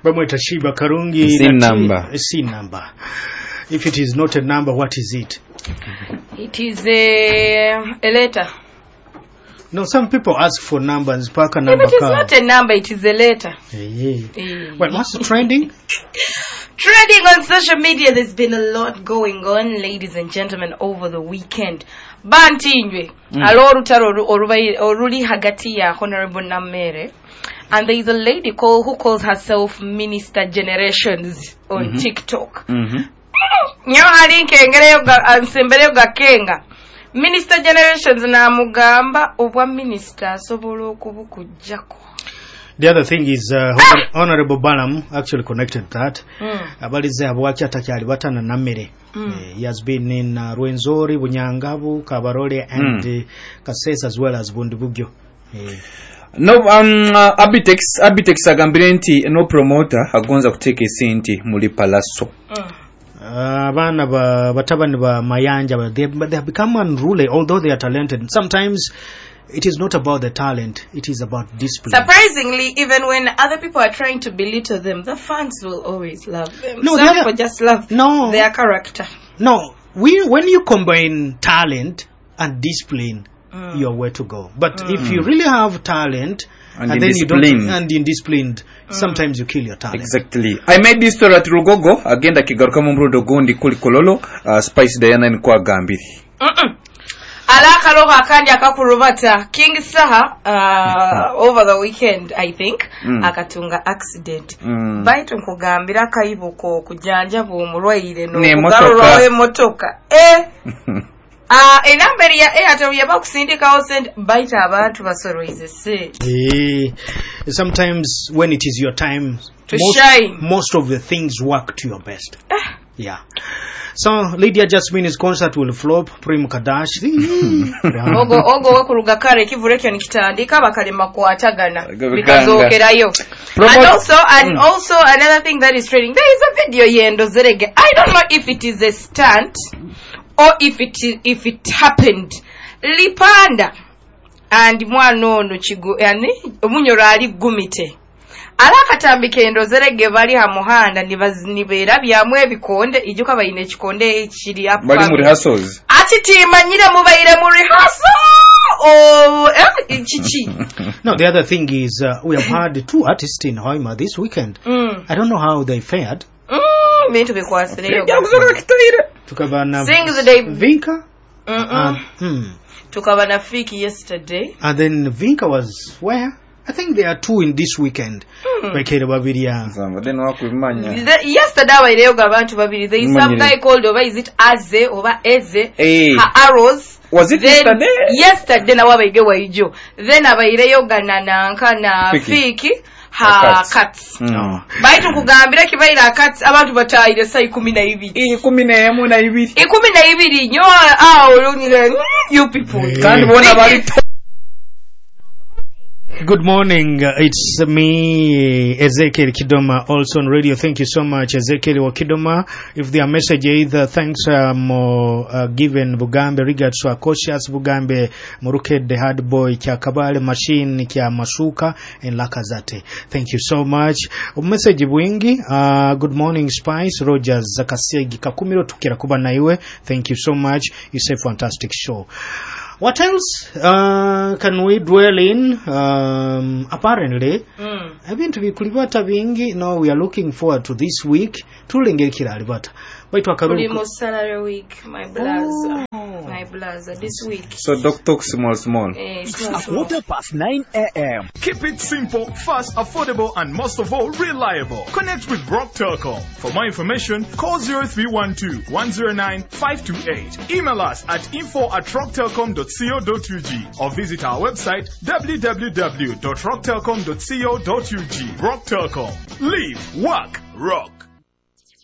Bamweta Shiba Karungi. Sin number. Sin number. If it is not a number, what is it? It is a letter. No, some people ask for numbers. Park a number. If it is not a number, it is a letter. Well, what's trending? Trending on social media, there's been a lot going on, ladies and gentlemen, over the weekend. Bantinjwe, alorutaro oruli hagati ya Honorable Namere, and there is a lady who calls herself Minister Generations on TikTok. Nyohali nkengere ansembere gakenga. Minister Generations na mugamba obwa minister asobola okubukujjako. The other thing is Honorable Balam actually connected that. Abalize abwachi atakyali batana namere. He has been in Rwenzori, Bunyangabu, Kabarole and Kasesa as well as Bundibugyo. No, Abitex agambire no promoter agonza kuteka esente muri Palaso. Abana batabani ba mayanja they have become unruly although they are talented. Sometimes it is not about the talent, it is about discipline. Surprisingly, even when other people are trying to belittle them, the fans will always love them. No, some people just love their character. No, when you combine talent and discipline, you're where to go. But if you really have talent and then you don't indisciplined, sometimes you kill your talent. Exactly. I made this story at Rugogo agenda kigaruka mu mrundo gundi kuli kololo Spice Diana ni kwa gambiri. Alaka loka akandi akakurubata King Saha over the weekend I think akatunga accident baitu nkugambira kayibuko kujanja bumulwaire no kugarura emotoka enamberi ya Airtel yabakusindikawo sente baita abantu basoroize se. Sometimes when it is your time to shine, most of the things work to your best. Yeah. So Lydia Jasmine's concert will flop. Prim Kadash. Ogo wekuruga kare kivureke nikitandika bakalema kuatagana bikazokerayo. And also another thing that is trending. There is a video yendo zerege. I don't know if it is a stunt or if it happened. Lipanda and mwanono chigo yani omunyoro ali gumite. Alakatambike endozerege bali ha muhanda nibera byamwe bikonde ijuka bayine chikonde ekiri apa bali mu rehearsals atitima nyire mubayire mu rehearsal chichi. No, the other thing is we have had two artists in Hoima this weekend. I don't know how they fared. Meant be kwasireyo tukabana sing the day Vinka tukabana Fiki yesterday and then Vinka was where I think there are two in this weekend. Yesterday waireyoga abantu babiri. There is some guy called over, is it Aze over Eze her arrows. Was it yesterday? Yesterday na wabaige waijo. Then abaireyoga na Fiki ha cuts. Baitu kugambira kibaira cuts abantu batayire sai 12. 12 nyo you people. Kandi bona bali. Good morning, it's me, Ezekiel Kidoma, also on radio. Thank you so much, Ezekiel Kidoma. If there are message either, thanks given Bugambe, regards to Akoshias Bugambe, Muruke, the hard boy, Kya Kabale, Machine, Kya Masuka, and Lakazate. Thank you so much. Message Wingi, good morning, Spice, Rogers, Zakasegi, Kakumiro, Tukira Kuba Naiwe. Thank you so much. It's a fantastic show. What else can we dwell in? Apparently, I've to be kulibata vingi. Now we are looking forward to this week. Tulengekira alibata. Salary week, my blazer this week. So talk small. At 9:15 a.m. Keep it simple, fast, affordable, and most of all, reliable. Connect with Rock Telecom. For more information, call 0312-109-528. Email us at info@rocktelecom.co.ug or visit our website www.rocktelecom.co.ug. Rock Telecom. Live, work, rock.